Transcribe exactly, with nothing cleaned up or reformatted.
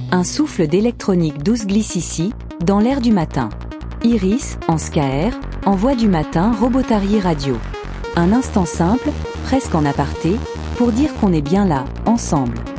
Un souffle d'électronique douce glisse ici, dans l'air du matin. Iris, en S K R, envoie du matin Robotari Radio. Un instant simple, presque en aparté, pour dire qu'on est bien là, ensemble.